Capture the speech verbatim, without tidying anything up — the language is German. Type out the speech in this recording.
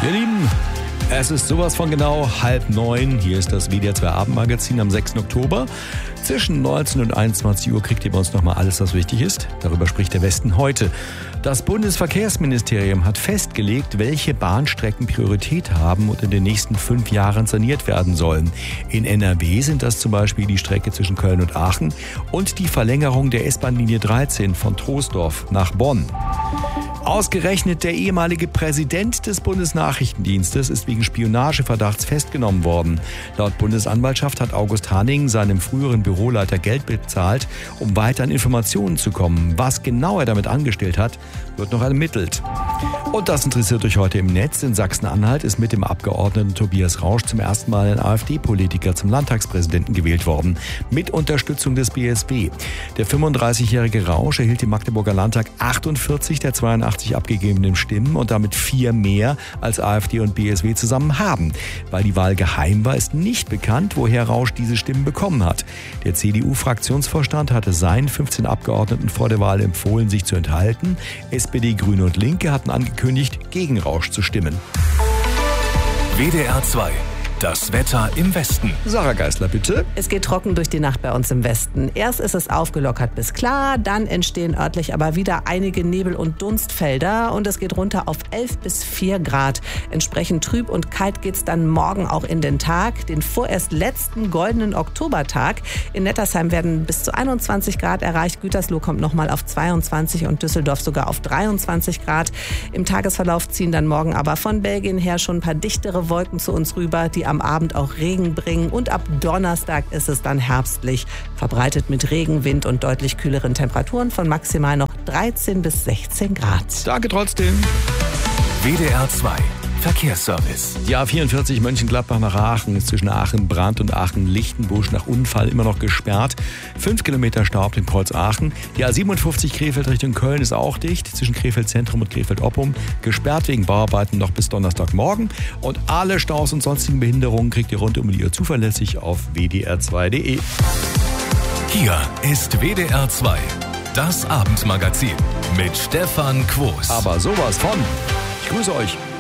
Ihr Lieben, es ist sowas von genau halb neun. Hier ist das W D R zwei Abendmagazin am sechsten Oktober. Zwischen neunzehn und einundzwanzig Uhr kriegt ihr bei uns nochmal alles, was wichtig ist. Darüber spricht der Westen heute. Das Bundesverkehrsministerium hat festgelegt, welche Bahnstrecken Priorität haben und in den nächsten fünf Jahren saniert werden sollen. In N R W sind das zum Beispiel die Strecke zwischen Köln und Aachen und die Verlängerung der S-Bahn-Linie dreizehn von Troisdorf nach Bonn. Ausgerechnet der ehemalige Präsident des Bundesnachrichtendienstes ist wegen Spionageverdachts festgenommen worden. Laut Bundesanwaltschaft hat August Hanning seinem früheren Büroleiter Geld bezahlt, um weiter an Informationen zu kommen. Was genau er damit angestellt hat, wird noch ermittelt. Und das interessiert euch heute im Netz. In Sachsen-Anhalt ist mit dem Abgeordneten Tobias Rausch zum ersten Mal ein AfD-Politiker zum Landtagspräsidenten gewählt worden. Mit Unterstützung des B S W. Der fünfunddreißigjährige Rausch erhielt im Magdeburger Landtag achtundvierzig der zweiundachtzig abgegebenen Stimmen und damit vier mehr als AfD und B S W zusammen haben. Weil die Wahl geheim war, ist nicht bekannt, woher Rausch diese Stimmen bekommen hat. Der C D U-Fraktionsvorstand hatte seinen fünfzehn Abgeordneten vor der Wahl empfohlen, sich zu enthalten. S P D, Grüne und Linke hatten angekündigt, gegen Rausch zu stimmen. W D R zwei. Das Wetter im Westen. Sarah Geisler, bitte. Es geht trocken durch die Nacht bei uns im Westen. Erst ist es aufgelockert bis klar, dann entstehen örtlich aber wieder einige Nebel- und Dunstfelder und es geht runter auf elf bis vier Grad. Entsprechend trüb und kalt geht's dann morgen auch in den Tag, den vorerst letzten goldenen Oktobertag. In Nettersheim werden bis zu einundzwanzig Grad erreicht. Gütersloh kommt nochmal auf zweiundzwanzig und Düsseldorf sogar auf dreiundzwanzig Grad. Im Tagesverlauf ziehen dann morgen aber von Belgien her schon ein paar dichtere Wolken zu uns rüber, die am Abend auch Regen bringen und ab Donnerstag ist es dann herbstlich, verbreitet mit Regen, Wind und deutlich kühleren Temperaturen von maximal noch dreizehn bis sechzehn Grad. Danke trotzdem. W D R zwei. Verkehrsservice. Die A vierundvierzig Mönchengladbach nach Aachen ist zwischen Aachen-Brandt und Aachen-Lichtenbusch nach Unfall immer noch gesperrt. Fünf Kilometer Stau ab dem Kreuz Aachen. Die A siebenundfünfzig Krefeld Richtung Köln ist auch dicht, zwischen Krefeld Zentrum und Krefeld Oppum. Gesperrt wegen Bauarbeiten noch bis Donnerstagmorgen. Und alle Staus und sonstigen Behinderungen kriegt ihr rund um die Uhr zuverlässig auf w d r zwei punkt d e. Hier ist W D R zwei. Das Abendmagazin mit Stefan Quos. Aber sowas von. Ich grüße euch.